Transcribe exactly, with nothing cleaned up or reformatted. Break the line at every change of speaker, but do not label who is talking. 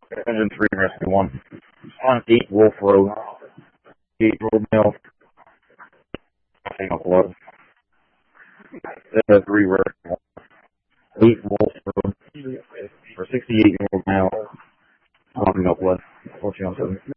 Engine three, rescue one. On eight Wolf Road. eight Road Mill. Nothing up blood. Uh, three rescue one. eight Wolf Road. For sixty-eight year old male. Nothing up blood. fourteen oh seven.